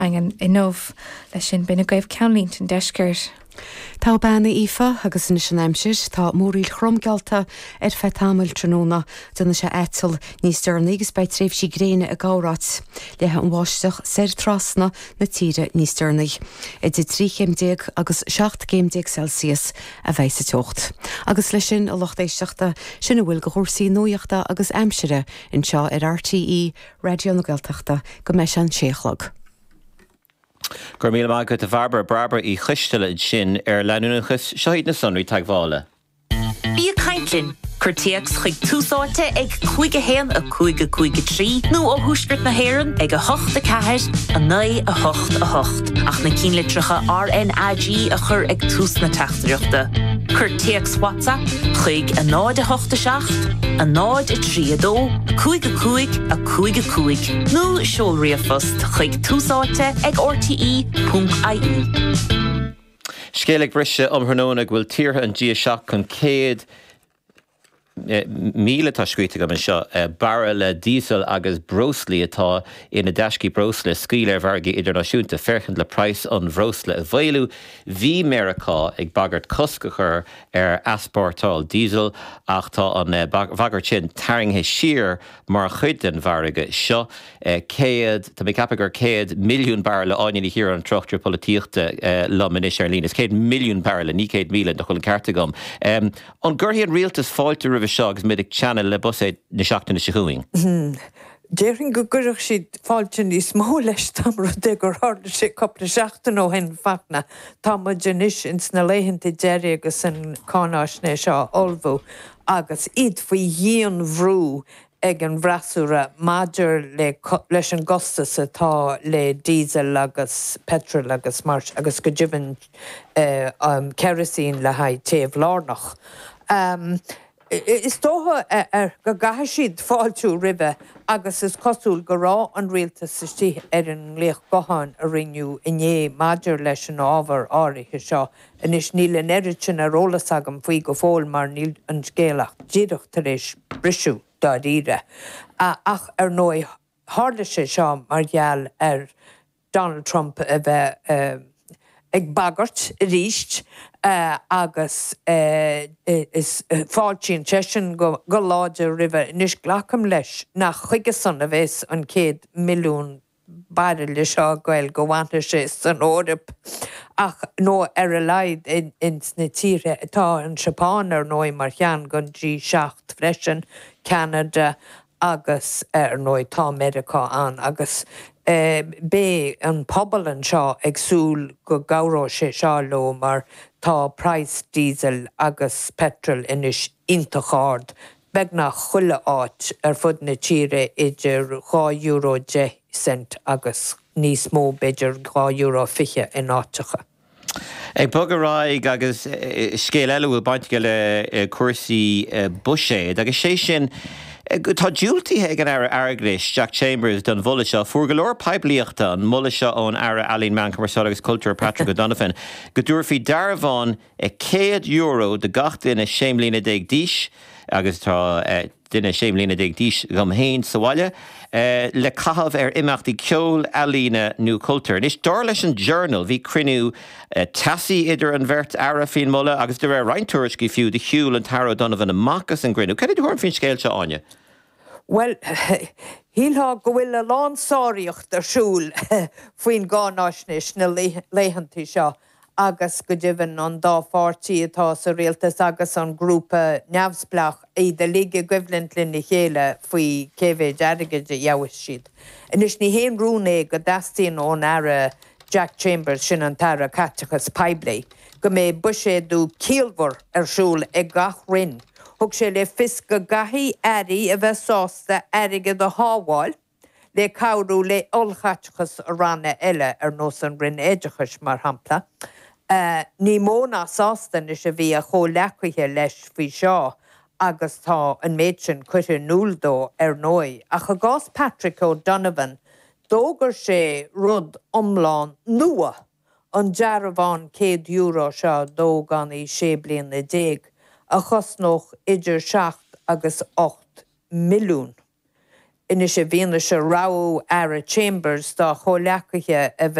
an inómh leis sin bina gaibh ceanlínt an deisceir. Tá banna ifa agus in sin aimsir tá móríl chromgealta fetáil tróna duna se etal níos dearna agus bei tréimh sí gréine a gárát lethe an bháisteach séir trasna na tíre níos dearnaigh. Idir 3 agus 7 Celsius a bheith sa teocht. Agus lei sin a lochtéisteachta sinna bhfuil go chósaí nóíochta agus aimsire in seo ar RTE Radio na Gaeltachta go meis an séchlog. Gur míle maith go a bharbar í chistile sin ar leanúnachas seoid na sonraí teaghála. Bí a caintlinn, chuirtíocht chuig túsáilte ag 5 a 5 nó ó thuaisgurt na hÉireann ag a 8 ceathair a 9 a 8 a 8. Ach na cínlitricha RNAG a chur ag tús na teachtareachta. Chuirtíocht WhatsApp chuig a 9 a 8 a 9 a 3 a 2 a 5 nó seolraí a fust chuig túsáilte ag rte.ie. Scéalaigh brise omthnóna bhfuil tíortha an dia seach chun 100 míle tá scríte go seo barrel diesel agus brosla atá ina deiscí brosla scíile bhargaí idirnáisiúnta ferchant le price an bhrosla a bhailú bhí Americá ag bagart cosca chur ar aspártáil diesel ach tá an bagart sin taringthe siar mar chuid an bharige seo tá mé cappa gur 100 milliún barrel áine hir an trochtú políochta lomanis ar línas 100 milliún barrel ní 100 míle do chun cartagam. An gurthaí an rialtas fáilte rih segus midig channel le bosaid na seachtainna siúing. Déirn go gurach siad fáilte ní smó leis tam rudé gur hála sé coppla seachtain ó hen fachna tá muidir ins na léitheanta déir agus an cánáisné seo olbhú agus iad faoi dhéon bhrú ag an bhreasúra maidir leis an gostas atá le diesel agus petrol agus mars agus go dibhann kerosín le haid taobh lárnach. Is tótha go gaithe siad fáiltiú ribhe agus is cosúil go rá an rialtas istí ar an léoch gohan a rinneú inné maidir leis an ábhar áirithe seo inis níl an eiritin a rólas agam faoi go fóil mar níl an scéalach díireach tar éis brisú dá ríre. Ach ar nói hála sé seo mar gheall ar Donald Trump a bheith ag bagart ríist agus is fáiltín tesin go láidir ribh níos ghlacham leis nach chuige san a bheits an 100 milliún baril le seo gail go bhainte sé san órip ach nó ar a leid ins na tíre atá an Sepáin ar nói mar chean gon G7 freisin Canada agus ar nói tá America an agus bé an pobl an seo agsúil go gárá sé seo lo mar tá price diesel agus petrol inis intachard beag na chuile áit ar fud na tíre idir €2.10 agus níos mó beidir €2.50 in áitecha. Ag bogaráig agus scéal eile bhfuil baint go le cuasaí buséad agus sé sin tá dúiltíthe an ara airglis Jack Chambers don bhla seo fuair go leor pebliíochta an mula seo ón ara Alan Man Commercial agus Culture Patrick O'Donovan go dúirfí darbháin €100 de gach duine séimlína déag díis agus tá duine séimlína déag díis gom héin sahaile le cahabh ar imachtaí ceol alína nó cultúr. Nis dá leis an journal bhí crinú tasaí idir an bhirt ara fin mula agus de raibh reintúirs go fiú de hiúil an Tara O'Donovan amachchas an grinú. Cad dúir fin scéil seo aine? Well, hílá go bhfuil a lán sáiríocht arsúil faoin gánáisnis na léithantí seo agus go dibhann an dá fáirtí atá sa rialtas agus an grúpa neamhsplach í de líge equivalent linna chéile faoi céhéid airgid a dheabhas siad. Inis ní héon rúna go dastíon ón ara Jack Chambers sin an Tara Catechas Paibley go mé buséadú cíalmhar arsúil ag gach rinn. Thug sé le fis go gaithí airí a bheith sásta airige do hábháil le cabhrú le olchachas a ranna eile ar nós an rinn éidechas mar hampla. Ní móna sástan is a bhí a cho lecuithe leis faoi seo agus tá an méid sin cuitir núldó ar nói. A chu gás Patrick O'Donovan dógur sé rud omláin nua an dearabháin €100 seo dó gan í sé bliana déag a chosnóch idir 7 agus 8 milliún. ina sé bhíonna se rá ar a Chambers dá choleachaiche a